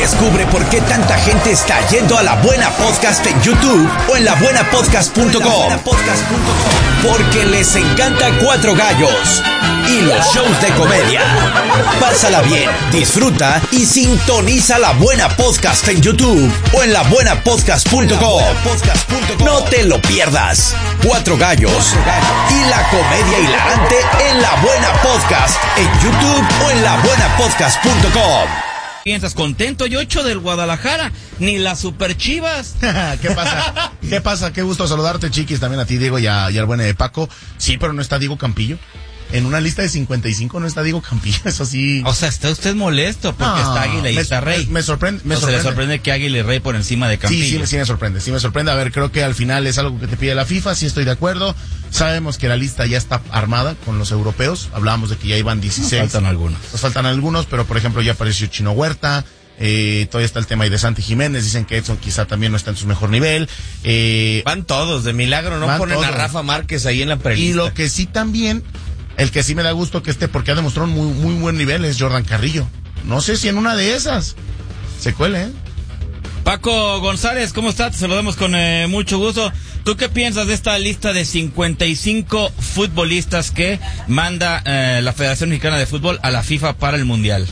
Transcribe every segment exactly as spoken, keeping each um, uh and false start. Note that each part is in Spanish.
Descubre por qué tanta gente está yendo a La Buena Podcast en YouTube o en la buena podcast punto com. Porque les encanta Cuatro Gallos y los shows de comedia. Pásala bien, disfruta y sintoniza La Buena Podcast en YouTube o en la buena podcast punto com. No te lo pierdas. Cuatro Gallos y la comedia hilarante en La Buena Podcast en YouTube o en la buena podcast punto com. ¿Piensas contento, Yocho, del Guadalajara? Ni las Super Chivas. ¿Qué pasa? ¿Qué pasa? Qué gusto saludarte, Chiquis, también a ti, Diego, y, a, y al buen de Paco. Sí, pero no está Diego Campillo. En una lista de cincuenta y cinco no está Diego Campillo, eso sí. O sea, ¿está usted molesto porque no, está Águila y me, está Rey? Me, me sorprende. Me o sorprende. sea, le sorprende que Águila y Rey por encima de Campillo. Sí, sí, sí me sorprende, sí me sorprende. A ver, creo que al final es algo que te pide la FIFA, sí estoy de acuerdo. Sabemos que la lista ya está armada con los europeos. Hablábamos de que ya iban dieciséis. Nos faltan algunos. Nos faltan algunos, pero por ejemplo ya apareció Chino Huerta. Eh, todavía está el tema de Santi Jiménez, dicen que Edson quizá también no está en su mejor nivel. Eh, van todos, de milagro no ponen todos. A Rafa Márquez ahí en la prelista. Y lo que sí también, el que sí me da gusto que esté, porque ha demostrado un muy, muy buen nivel, es Jordan Carrillo. No sé si en una de esas se cuele, ¿eh? Paco González, ¿cómo estás? Te saludamos con eh, mucho gusto. ¿Tú qué piensas de esta lista de cincuenta y cinco futbolistas que manda eh, la Federación Mexicana de Fútbol a la FIFA para el Mundial?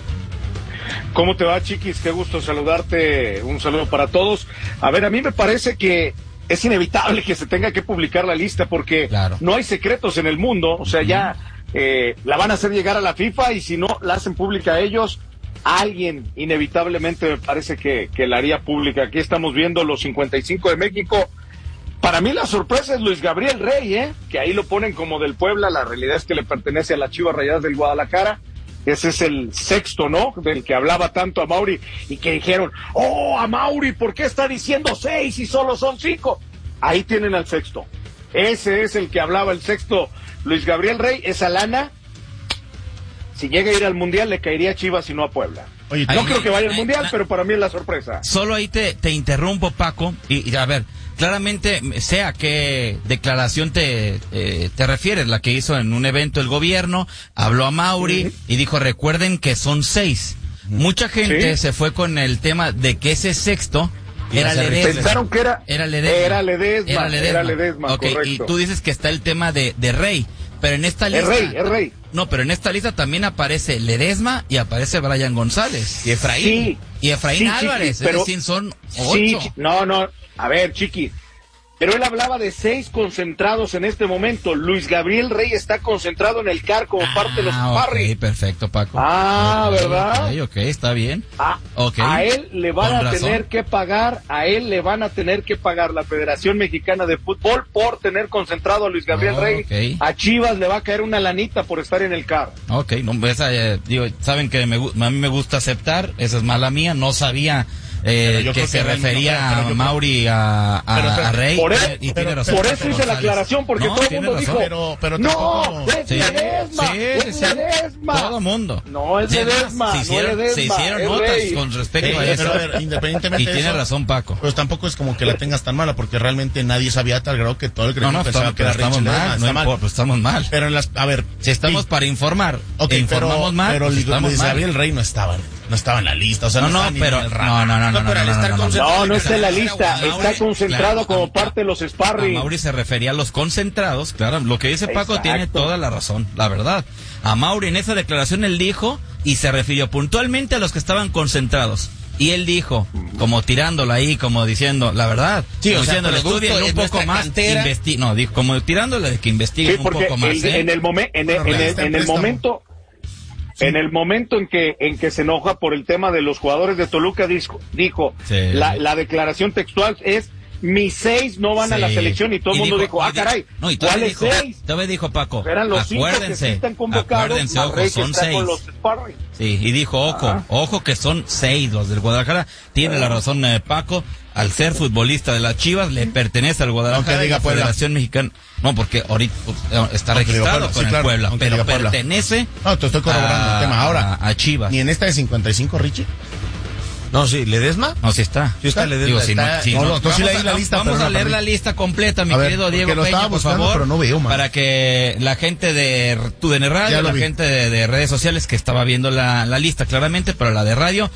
¿Cómo te va, Chiquis? Qué gusto saludarte. Un saludo para todos. A ver, a mí me parece que es inevitable que se tenga que publicar la lista porque claro. No hay secretos en el mundo. O sea, uh-huh. ya eh, la van a hacer llegar a la FIFA y si no la hacen pública a ellos, alguien inevitablemente me parece que, que la haría pública. Aquí estamos viendo los cincuenta y cinco de México. Para mí la sorpresa es Luis Gabriel Rey, ¿eh? Que ahí lo ponen como del Puebla. La realidad es que le pertenece a las Chivas Rayadas del Guadalajara. Ese es el sexto, ¿no? Del que hablaba tanto a Mauri y que dijeron, oh, a Mauri, ¿por qué está diciendo seis y solo son cinco? Ahí tienen al sexto. Ese es el que hablaba el sexto, Luis Gabriel Rey. Esa lana, si llega a ir al Mundial, le caería a Chivas y no a Puebla. Oye, no creo que vaya al Mundial, pero para mí es la sorpresa. Solo ahí te, te interrumpo, Paco, y, y a ver, claramente sé a qué declaración te, eh, te refieres, la que hizo en un evento el gobierno, habló a Mauri uh-huh. y dijo, recuerden que son seis. Uh-huh. Mucha gente ¿Sí? se fue con el tema de que ese sexto era Ledesma. Pensaron que era, era Ledesma. Era Ledesma, era Ledesma. Era Ledesma okay, y tú dices que está el tema de, de Rey, pero en esta lista... Es Rey, es Rey. No, pero en esta lista también aparece Ledesma y aparece Brian González. Y Efraín. Sí, y Efraín sí, Álvarez, chiqui, pero, es decir, son ocho. Sí, no, no, a ver, Chiqui, pero él hablaba de seis concentrados en este momento. Luis Gabriel Rey está concentrado en el C A R como ah, parte de los sparring. Ok, perfecto, Paco. Ah, okay, ¿verdad? Ok, ok, está bien. Ah, okay. A él le van Con a razón. tener que pagar, a él le van a tener que pagar la Federación Mexicana de Fútbol por tener concentrado a Luis Gabriel oh, Rey. Okay. A Chivas le va a caer una lanita por estar en el C A R. Ok, no, esa, eh, digo, saben que me, a mí me gusta aceptar, esa es mala mía, no sabía... Eh, que se refería a Mauri a, a, pero, pero, a Rey por, el, y pero, tiene razón, por eso hice la aclaración porque no, todo el mundo razón, dijo pero, pero no, es sí, Ledesma, sí, es sí, Ledesma. Todo mundo no es Ledesma, se hicieron, no es se Ledesma, hicieron es notas Rey. con respecto sí, a eso, pero, a ver, independientemente y de tiene eso, razón Paco, pues tampoco es como que la tengas tan mala porque realmente nadie sabía tal grado que todo el gremio no, no, pensaba estamos, que era estamos Rey mal, no está mal. Pues estamos mal, pero en las, a ver, si estamos sí. para informar, okay, informamos pero, mal, pero pues estamos Luis mal. Gabriel Rey no estaba, no estaba en la lista, o sea, no, no, no, pero no, no, no, no, no, no, no, no, no está en la lista, está concentrado como parte de los sparring. Mauri se refería a los concentrados, claro, lo que dice Paco Exacto. tiene toda la razón, la verdad. A Mauri en esa declaración él dijo y se refirió puntualmente a los que estaban concentrados. Y él dijo, como tirándola ahí, como diciendo, la verdad, sí, como o sea, diciéndole, estudien un poco más, investi no, dijo, como tirándole de que investiguen sí, un poco más. El, ¿eh? En el, momen, en, el, en, el, en el momento, sí. en el momento en que en que se enoja por el tema de los jugadores de Toluca, dijo, dijo sí. la, la declaración textual es, mis seis no van sí. a la selección y todo el mundo dijo, dijo, ah, caray, no, y ¿cuáles dijo, seis? Todavía dijo Paco, eran los acuérdense, cinco que sí están convocados, acuérdense, ojo, Rey son que seis. Con los sparring. Sí, y dijo, ojo, ah. ojo que son seis los del Guadalajara. Tiene ah. la razón eh, Paco, al ser futbolista de las Chivas, le pertenece al Guadalajara y la Federación Mexicana. No, porque ahorita pues, está aunque registrado con sí, el claro, Puebla, pero pertenece no, te estoy corroborando a, el tema. Ahora, a, a Chivas. ¿Ni en esta de cincuenta y cinco, Richie? No, sí, ¿Ledesma? No, sí está. Sí está, Ledesma. Digo, si está, no, si no, no, no, entonces vamos leí la lista, a, vamos pero a leer no la lista completa, mi a querido ver, Diego lo Peña, por favor, pero no veo, para que la gente de TUDN Radio, la vi. gente de, de redes sociales que estaba viendo la, la lista claramente, pero la de radio